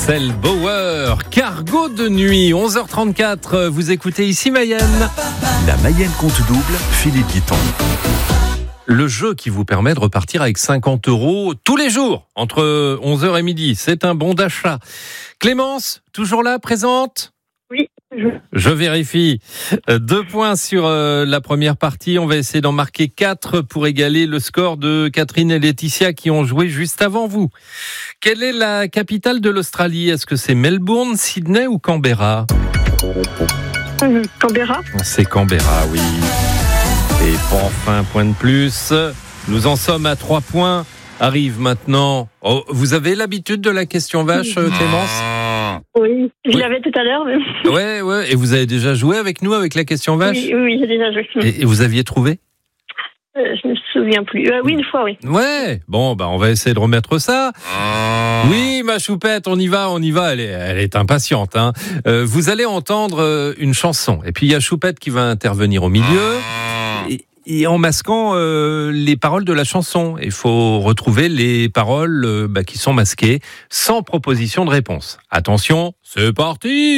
Axel Bauer, Cargo de nuit, 11h34, vous écoutez ici Mayenne. La Mayenne compte double, Philippe Guiton. Le jeu qui vous permet de repartir avec 50 € tous les jours, entre 11h et midi. C'est un bon d'achat. Clémence, toujours là, présente ? Oui. Je vérifie. 2 points sur la première partie. On va essayer d'en marquer 4 pour égaler le score de Catherine et Laetitia qui ont joué juste avant vous. Quelle est la capitale de l'Australie ? Est-ce que c'est Melbourne, Sydney ou Canberra ? Canberra. C'est Canberra, oui. Et pour enfin un point de plus, nous en sommes à 3 points. Arrive maintenant. Oh, vous avez l'habitude de la question vache, Clémence ? Oui, je l'avais tout à l'heure. Mais... Ouais. Et vous avez déjà joué avec nous, avec la question vache ? Oui, j'ai déjà joué. Et vous aviez trouvé ? Je me souviens plus. Oui, une fois, oui. Ouais. Bon, on va essayer de remettre ça. Oui, ma choupette, on y va. Elle est impatiente. Hein. Vous allez entendre une chanson. Et puis, il y a Choupette qui va intervenir au milieu. Et en masquant les paroles de la chanson. Il faut retrouver les paroles qui sont masquées, sans proposition de réponse. Attention, c'est parti!